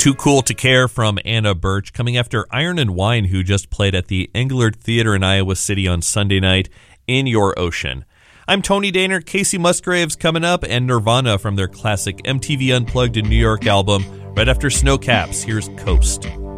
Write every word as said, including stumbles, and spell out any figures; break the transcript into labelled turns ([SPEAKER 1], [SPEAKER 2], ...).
[SPEAKER 1] Too Cool to Care from Anna Birch, coming after Iron and Wine, who just played at the Englert Theater in Iowa City on Sunday night, In Your Ocean. I'm Tony Daner. Casey Musgraves coming up, and Nirvana from their classic M T V Unplugged in New York album. Right after Snowcaps, here's Coast.